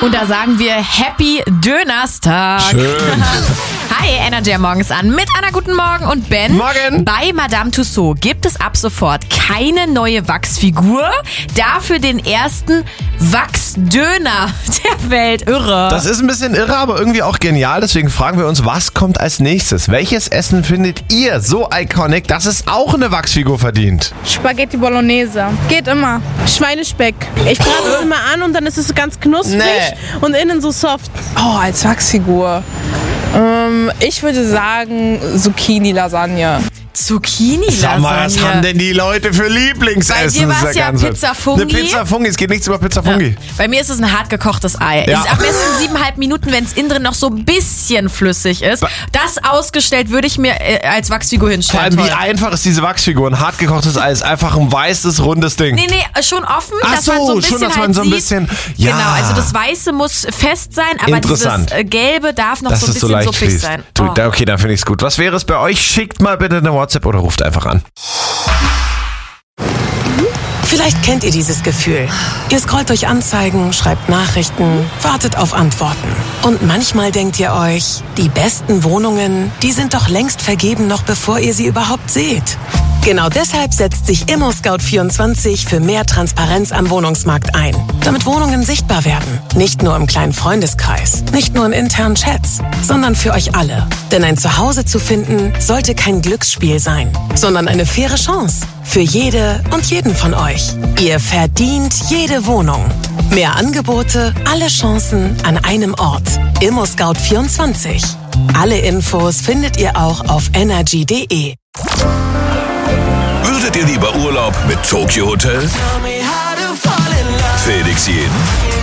Und da sagen wir Happy Dönerstag. Schön. Hi, Energy morgens an mit Anna, guten Morgen und Ben. Morgen. Bei Madame Tussauds gibt es ab sofort keine neue Wachsfigur, dafür den ersten Wachsdöner der Welt. Irre. Das ist ein bisschen irre, aber irgendwie auch genial. Deswegen fragen wir uns, was kommt als nächstes? Welches Essen findet ihr so iconic, dass es auch eine Wachsfigur verdient? Spaghetti Bolognese. Geht immer. Schweinespeck. Ich brate es immer an und dann ist es ganz knusprig und innen so soft. Oh, als Wachsfigur. Ich würde sagen Zucchini-Lasagne. Zucchini-Lasagne. Sag mal, was haben denn die Leute für Lieblingsessen? Bei dir war es ja Pizza Fungi. Eine Pizza Fungi, es geht nichts über Pizza Fungi. Ja. Bei mir ist es ein hart gekochtes Ei. Ja. Es ist am besten 7,5 Minuten, wenn es innen drin noch so ein bisschen flüssig ist. Das ausgestellt würde ich mir als Wachsfigur hinstellen. Vor allem, wie einfach ist diese Wachsfigur? Ein hart gekochtes Ei ist einfach ein weißes, rundes Ding. Nee, schon offen, Ach dass man so ein bisschen schon, dass man so ein bisschen... Ja. Genau, also das Weiße muss fest sein, aber dieses Gelbe darf noch so ein bisschen suppig sein. Okay, dann finde ich es gut. Was wäre es bei euch? Schickt mal bitte eine WhatsApp oder ruft einfach an. Vielleicht kennt ihr dieses Gefühl. Ihr scrollt durch Anzeigen, schreibt Nachrichten, wartet auf Antworten. Und manchmal denkt ihr euch, die besten Wohnungen, die sind doch längst vergeben, noch bevor ihr sie überhaupt seht. Genau deshalb setzt sich ImmoScout24 für mehr Transparenz am Wohnungsmarkt ein. Damit Wohnungen sichtbar werden. Nicht nur im kleinen Freundeskreis, nicht nur in internen Chats, sondern für euch alle. Denn ein Zuhause zu finden, sollte kein Glücksspiel sein, sondern eine faire Chance. Für jede und jeden von euch. Ihr verdient jede Wohnung. Mehr Angebote, alle Chancen an einem Ort. ImmoScout24. Alle Infos findet ihr auch auf energy.de. Würdet ihr lieber Urlaub mit Tokyo Hotel? Felix Jeden